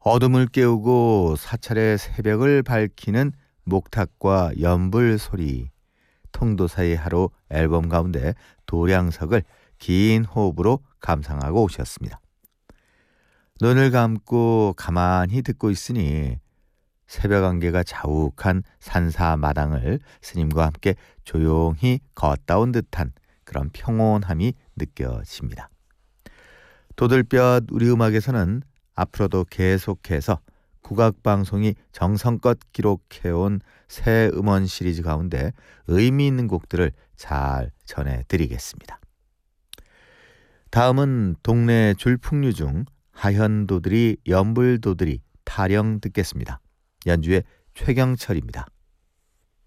어둠을 깨우고 사찰의 새벽을 밝히는 목탁과 연불 소리, 통도사의 하루 앨범 가운데 도량석을 긴 호흡으로 감상하고 오셨습니다. 눈을 감고 가만히 듣고 있으니 새벽 안개가 자욱한 산사 마당을 스님과 함께 조용히 걷다 온 듯한 그런 평온함이 느껴집니다. 도들볕 우리 음악에서는 앞으로도 계속해서 국악방송이 정성껏 기록해온 새 음원 시리즈 가운데 의미 있는 곡들을 잘 전해드리겠습니다. 다음은 동네 줄풍류 중 하현도들이 연불도들이 타령 듣겠습니다. 연주의 최경철입니다.